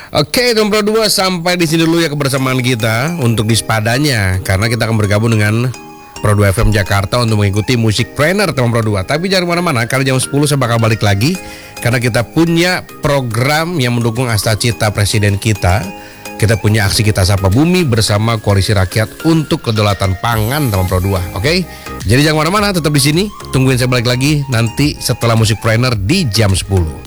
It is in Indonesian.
Oke, teman Pro 2, sampai di sini dulu ya kebersamaan kita untuk di sepadanya, karena kita akan bergabung dengan Pro 2 FM Jakarta untuk mengikuti musik trainer teman Pro 2. Tapi jangan kemana-mana, karena jam 10 saya bakal balik lagi, karena kita punya program yang mendukung Astacita Presiden kita. Kita punya aksi Kita Sapa Bumi bersama Koalisi Rakyat untuk Kedaulatan Pangan teman Pro 2. Oke? Jadi jangan kemana-mana, tetap di sini. Tungguin saya balik lagi nanti setelah musik trainer di jam 10.